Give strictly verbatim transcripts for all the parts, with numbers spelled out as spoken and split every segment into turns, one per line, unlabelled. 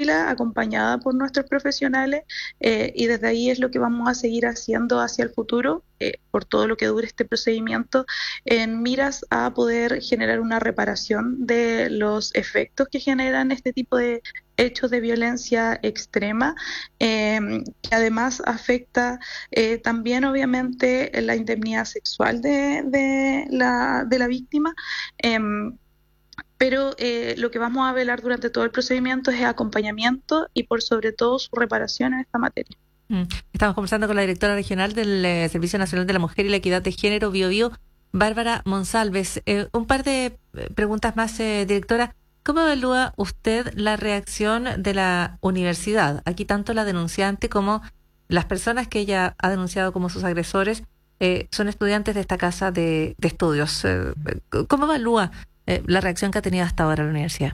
tranquila, acompañada por nuestros profesionales, eh, y desde ahí es lo que vamos a seguir haciendo hacia el futuro, eh, por todo lo que dure este procedimiento, en miras a poder generar una reparación de los efectos que generan este tipo de hechos de violencia extrema, eh, que además afecta eh, también obviamente la indemnidad sexual de, de, la, de la víctima. Eh, pero eh, lo que vamos a velar durante todo el procedimiento es acompañamiento y por sobre todo su reparación en esta materia.
Mm. Estamos conversando con la directora regional del eh, Servicio Nacional de la Mujer y la Equidad de Género, Biobío, Bárbara Monsalves. Eh, un par de preguntas más, eh, directora. ¿Cómo evalúa usted la reacción de la universidad? Aquí tanto la denunciante como las personas que ella ha denunciado como sus agresores eh, son estudiantes de esta casa de, de estudios. Eh, ¿Cómo evalúa eh, la reacción que ha tenido hasta ahora la universidad?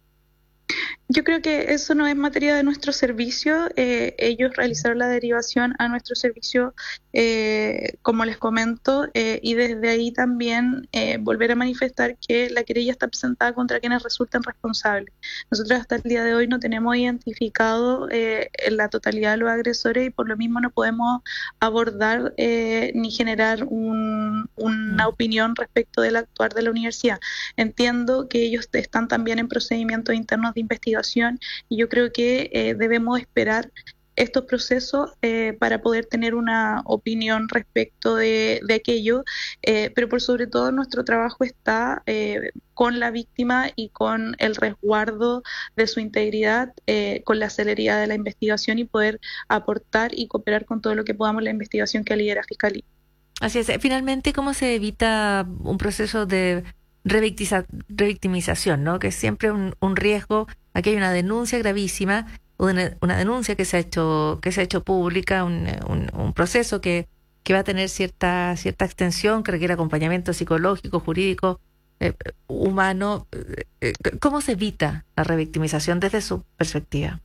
Yo creo que eso no es materia de nuestro servicio. Eh, ellos realizaron la derivación a nuestro servicio, eh, como les comento, eh, y desde ahí también eh, volver a manifestar que la querella está presentada contra quienes resulten responsables. Nosotros hasta el día de hoy no tenemos identificado eh, la totalidad de los agresores y por lo mismo no podemos abordar eh, ni generar un, una opinión respecto del actuar de la universidad. Entiendo que ellos están también en procedimientos internos de investigación y yo creo que eh, debemos esperar estos procesos eh, para poder tener una opinión respecto de, de aquello, eh, pero por sobre todo nuestro trabajo está eh, con la víctima y con el resguardo de su integridad, eh, con la celeridad de la investigación y poder aportar y cooperar con todo lo que podamos la investigación que lidera Fiscalía.
Así es. Finalmente, ¿cómo se evita un proceso de revictiza, revictimización, ¿no? Que es siempre un, un riesgo? Aquí hay una denuncia gravísima, una, una denuncia que se ha hecho que se ha hecho pública, un, un, un proceso que, que va a tener cierta cierta extensión, que requiere acompañamiento psicológico, jurídico, eh, humano. Eh, ¿Cómo se evita la revictimización desde su perspectiva?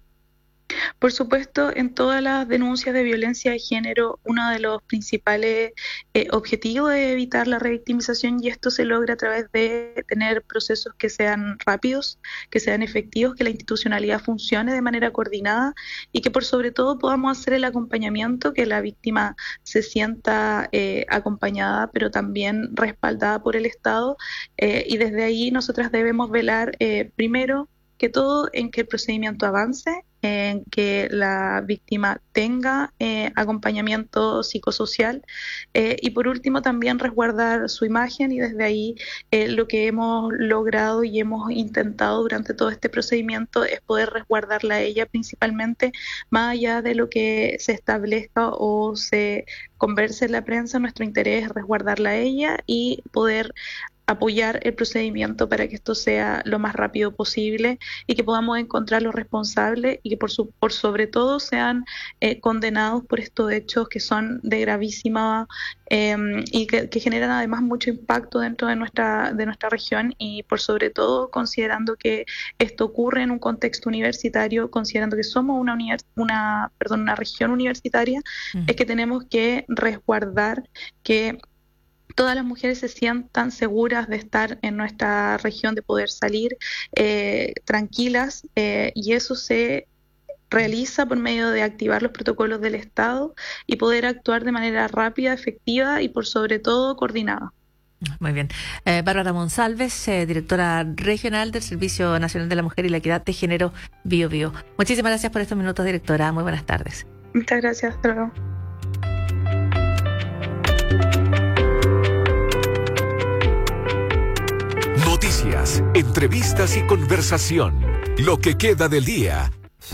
Por supuesto, en todas las denuncias de violencia de género, uno de los principales eh, objetivos es evitar la revictimización y esto se logra a través de tener procesos que sean rápidos, que sean efectivos, que la institucionalidad funcione de manera coordinada y que por sobre todo podamos hacer el acompañamiento, que la víctima se sienta eh, acompañada pero también respaldada por el Estado, eh, y desde ahí nosotras debemos velar eh, primero que todo en que el procedimiento avance, en que la víctima tenga eh, acompañamiento psicosocial eh, y por último también resguardar su imagen y desde ahí eh, lo que hemos logrado y hemos intentado durante todo este procedimiento es poder resguardarla a ella principalmente, más allá de lo que se establezca o se converse en la prensa. Nuestro interés es resguardarla a ella y poder apoyar el procedimiento para que esto sea lo más rápido posible y que podamos encontrar los responsables y que por, su, por sobre todo sean eh, condenados por estos hechos que son de gravísima eh, y que, que generan además mucho impacto dentro de nuestra, de nuestra región y por sobre todo considerando que esto ocurre en un contexto universitario, considerando que somos una, univers, una, perdón, una región universitaria, mm. es que tenemos que resguardar que todas las mujeres se sientan seguras de estar en nuestra región, de poder salir eh, tranquilas eh, y eso se realiza por medio de activar los protocolos del Estado y poder actuar de manera rápida, efectiva y por sobre todo coordinada.
Muy bien. Eh, Bárbara Monsalves, eh, directora regional del Servicio Nacional de la Mujer y la Equidad de Género, Biobío. Muchísimas gracias por estos minutos, directora. Muy buenas tardes.
Muchas gracias. Hasta luego.
Noticias, entrevistas y conversación. Lo que queda del día.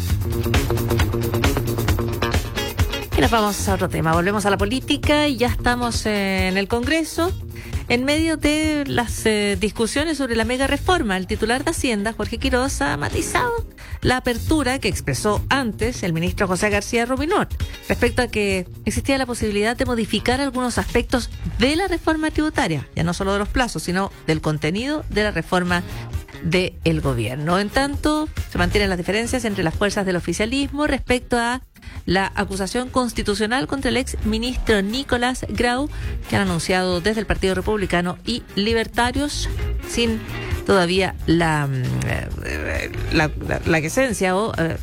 Y nos vamos a otro tema. Volvemos a la política y ya estamos en el Congreso. En medio de las eh, discusiones sobre la mega reforma, el titular de Hacienda, Jorge Quiroz, ha matizado la apertura que expresó antes el ministro José García Rubinón respecto a que existía la posibilidad de modificar algunos aspectos de la reforma tributaria, ya no solo de los plazos, sino del contenido de la reforma del gobierno. En tanto, se mantienen las diferencias entre las fuerzas del oficialismo respecto a la acusación constitucional contra el ex ministro Nicolás Grau, que han anunciado desde el Partido Republicano y Libertarios, sin todavía la, la, la, la esencia o